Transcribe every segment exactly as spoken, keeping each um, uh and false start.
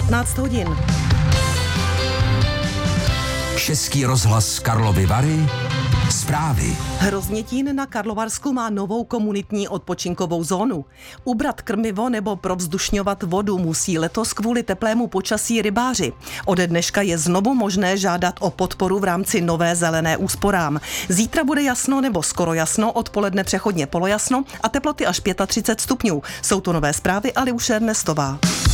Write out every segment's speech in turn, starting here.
patnáct hodin. Český rozhlas Karlovy Vary. Zprávy. Hroznětín na Karlovarsku má novou komunitní odpočinkovou zónu. Ubrat krmivo nebo provzdušňovat vodu musí letos kvůli teplému počasí rybáři. Ode dneška je znovu možné žádat o podporu v rámci nové zelené úsporám. Zítra bude jasno nebo skoro jasno, odpoledne přechodně polojasno a teploty až třicet pět stupňů. Jsou to nové zprávy, Aleuše Ernestová.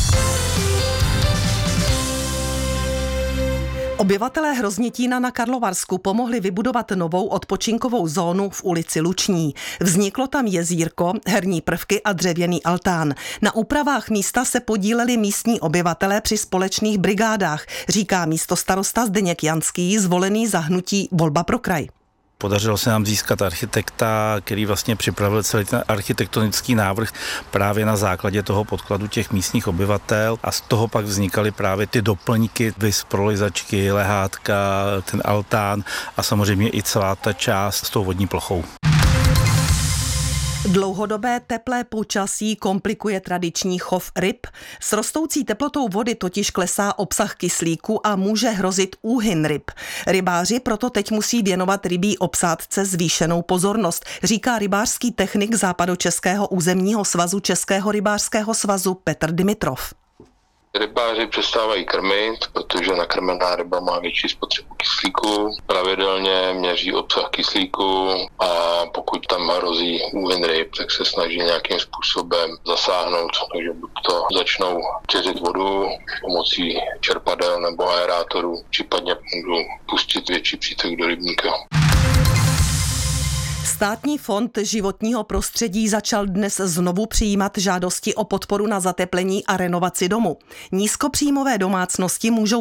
Obyvatelé Hroznětína na Karlovarsku pomohli vybudovat novou odpočinkovou zónu v ulici Luční. Vzniklo tam jezírko, herní prvky a dřevěný altán. Na úpravách místa se podíleli místní obyvatelé při společných brigádách, říká místostarosta Zdeněk Janský, zvolený za hnutí Volba pro kraj. Podařilo se nám získat architekta, který vlastně připravil celý ten architektonický návrh právě na základě toho podkladu těch místních obyvatel a z toho pak vznikaly právě ty doplňky, vys prolizačky, lehátka, ten altán a samozřejmě i celá ta část s tou vodní plochou. Dlouhodobé teplé počasí komplikuje tradiční chov ryb. S rostoucí teplotou vody totiž klesá obsah kyslíku a může hrozit úhyn ryb. Rybáři proto teď musí věnovat rybí obsádce zvýšenou pozornost, říká rybářský technik Západočeského územního svazu Českého rybářského svazu Petr Dimitrov. Rybáři přestávají krmit, protože nakrmená ryba má větší spotřebu kyslíku, pravidelně měří obsah kyslíku a pokud tam hrozí úhyn ryb, tak se snaží nějakým způsobem zasáhnout, takže buď to začnou těžit vodu pomocí čerpadel nebo aerátorů, případně můžou pustit větší přítek do rybníka. Státní fond životního prostředí začal dnes znovu přijímat žádosti o podporu na zateplení a renovaci domu. Nízkopříjmové domácnosti můžou